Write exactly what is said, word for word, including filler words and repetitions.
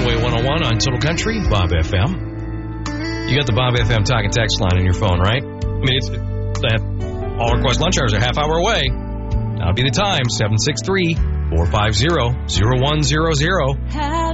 Highway one oh one on Total Country, Bob F M. You got the Bob F M talk and text line on your phone, right? I mean, it's that all request lunch hours are a half hour away. That'll be the time, seven six three, four five zero, zero one zero zero.